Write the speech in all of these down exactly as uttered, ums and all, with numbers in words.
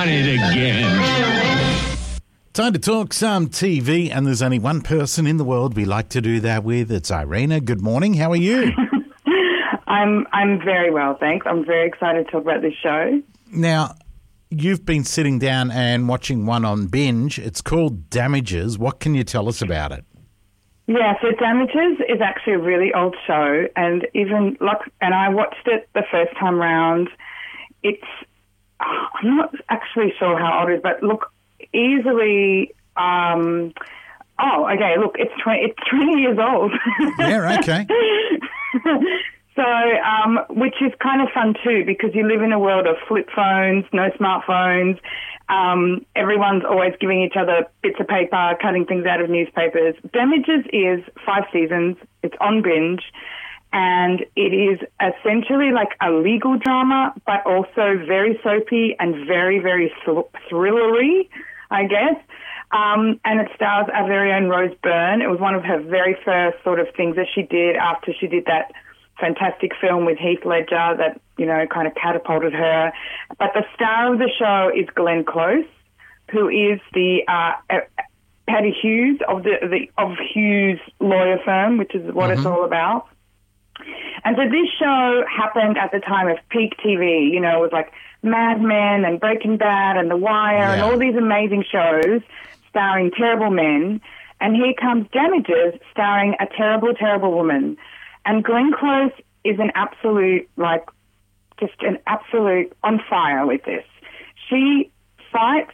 done it again. Time to talk some T V, and there's only one person in the world we like to do that with. It's Irina. Good morning. How are you? I'm I'm very well, thanks. I'm very excited to talk about this show. Now, you've been sitting down and watching one on binge. It's called Damages. What can you tell us about it? Yeah, so Damages is actually a really old show, and even like, and I watched it the first time round. It's I'm not actually sure how old it is, but look, easily. Um, oh, okay. Look, it's twenty. It's twenty years old. Yeah. Okay. So, um, which is kind of fun too, because you live in a world of flip phones, no smartphones. Um, everyone's always giving each other bits of paper, cutting things out of newspapers. Damages is five seasons. It's on binge. And it is essentially like a legal drama, but also very soapy and very, very thr- thrillery, I guess. Um, and it stars our very own Rose Byrne. It was one of her very first sort of things that she did after she did that fantastic film with Heath Ledger that, you know, kind of catapulted her. But the star of the show is Glenn Close, who is the uh, uh, Paddy Hughes of the, the of Hughes lawyer firm, which is what mm-hmm. it's all about. And so this show happened at the time of peak T V. You know, it was like Mad Men and Breaking Bad and The Wire yeah. and all these amazing shows starring terrible men. And here comes Damages starring a terrible, terrible woman. And Glenn Close is an absolute, like, just an absolute on fire with this. She fights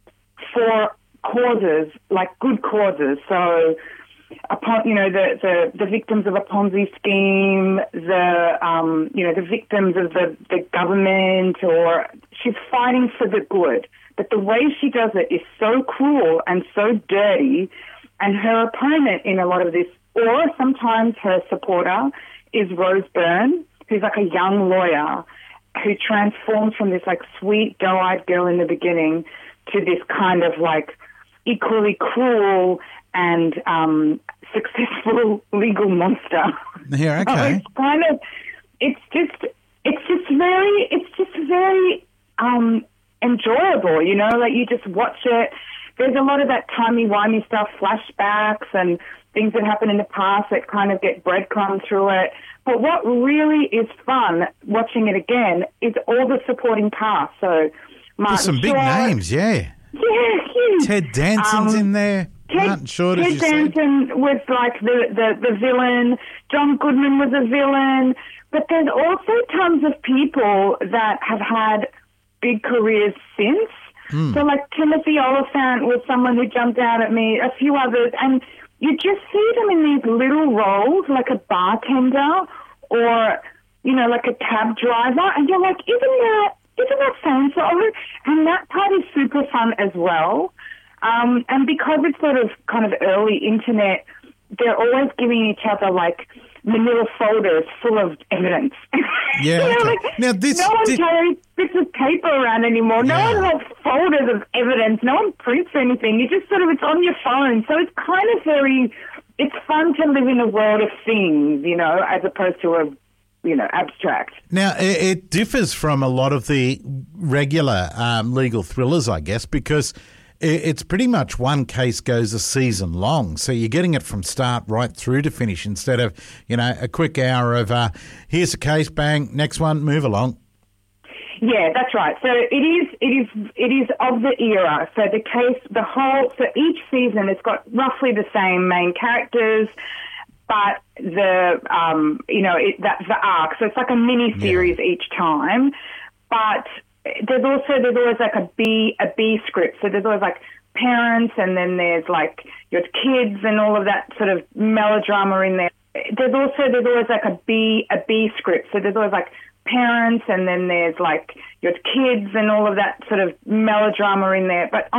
for causes, like good causes. So, upon, you know, the, the, the victims of a Ponzi scheme, the, um, you know, the victims of the, the government, or she's fighting for the good. But the way she does it is so cruel and so dirty, and her opponent in a lot of this, or sometimes her supporter, is Rose Byrne, who's like a young lawyer who transforms from this like sweet, doe-eyed girl in the beginning to this kind of like equally cruel and um, successful legal monster. Yeah, okay. So it's kind of, it's just, it's just very, it's just very um, enjoyable, you know, like you just watch it. There's a lot of that timey-wimey stuff, flashbacks and things that happened in the past that kind of get breadcrumbed through it. But what really is fun watching it again is all the supporting cast. So Martin There's some big Short, names, yeah. Yeah, huge. Ted Danson's um, in there. Ted, Martin Short, Ted as you Danson said. was like the, the, the villain. John Goodman was a villain. But there's also tons of people that have had big careers since. Mm. So like Timothy Oliphant was someone who jumped out at me, a few others, and you just see them in these little roles, like a bartender or, you know, like a cab driver, and you're like, isn't that, isn't that so-and-so? And that part is super fun as well. Um, and because it's sort of kind of early internet, they're always giving each other like manila folders full of evidence. Yeah. You know, Okay. like, Now this no one did... carries bits of paper around anymore. No Yeah. one has folders of evidence. No one prints anything. You just sort of, it's on your phone. So it's kind of very, it's fun to live in a world of things, you know, as opposed to a, you know, abstract. Now, it, it differs from a lot of the regular um, legal thrillers, I guess, because it's pretty much one case goes a season long. So you're getting it from start right through to finish instead of, you know, a quick hour of uh, here's a case, bang, next one, move along. Yeah, that's right. So it is, it is, it is of the era. So the case, the whole, so each season it's got roughly the same main characters, but the, um, you know, it, that the arc. So it's like a mini series yeah. each time, but there's also, there's always like a B, a B script. So there's always like parents, and then there's like your kids and all of that sort of melodrama in there. There's also, there's always like a B, a B script. So there's always like parents, and then there's like your kids and all of that sort of melodrama in there. But